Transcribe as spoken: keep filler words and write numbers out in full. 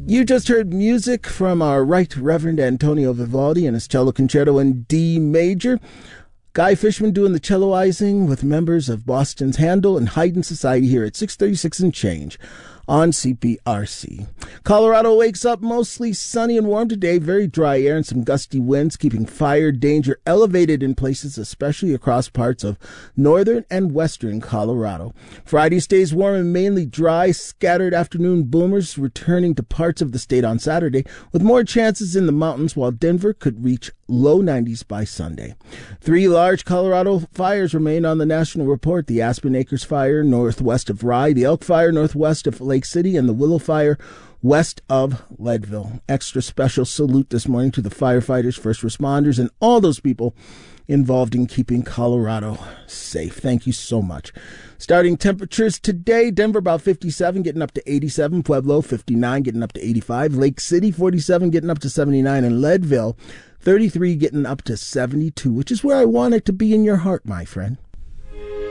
You just heard music from our Right Reverend Antonio Vivaldi and his cello concerto in D major. Guy Fishman doing the celloizing with members of Boston's Handel and Haydn Society here at six thirty-six and change on C P R C. Colorado wakes up mostly sunny and warm today. Very dry air and some gusty winds, keeping fire danger elevated in places, especially across parts of northern and western Colorado. Friday stays warm and mainly dry. Scattered afternoon boomers returning to parts of the state on Saturday, with more chances in the mountains, while Denver could reach low nineties by Sunday. Three large Colorado fires remain on the national report: the Aspen Acres Fire northwest of Rye, the Elk Fire northwest of Lake City, and the Willow Fire west of Leadville. Extra special salute this morning to the firefighters, first responders, and all those people involved in keeping Colorado safe. Thank you so much. Starting temperatures today: Denver about fifty-seven, getting up to eighty-seven. Pueblo fifty-nine, getting up to eighty-five. Lake City forty-seven, getting up to seventy-nine. And Leadville thirty-three, getting up to seventy-two, which is where I want it to be in your heart, my friend.